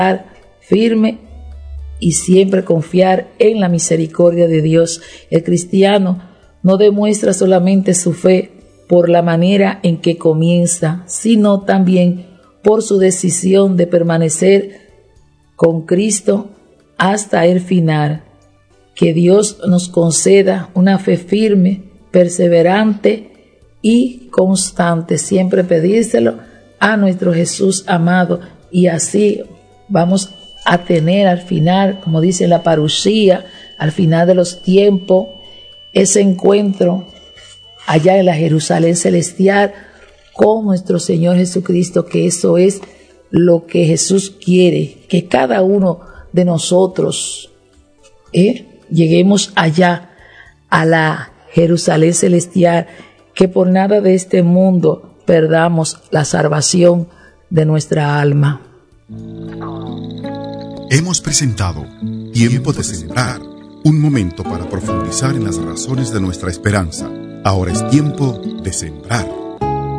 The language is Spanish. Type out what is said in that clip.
firme y siempre confiar en la misericordia de Dios. El cristiano no demuestra solamente su fe por la manera en que comienza, sino también por su decisión de permanecer con Cristo hasta el final. Que Dios nos conceda una fe firme, perseverante y constante. Siempre pedírselo a nuestro Jesús amado, y así vamos a tener al final, como dice la parushía, al final de los tiempos, ese encuentro allá en la Jerusalén celestial con nuestro Señor Jesucristo, que eso es lo que Jesús quiere, que cada uno de nosotros lleguemos allá a la Jerusalén celestial, que por nada de este mundo perdamos la salvación de nuestra alma. Hemos presentado Tiempo de Sembrar, un momento para profundizar en las razones de nuestra esperanza. Ahora es tiempo de sembrar.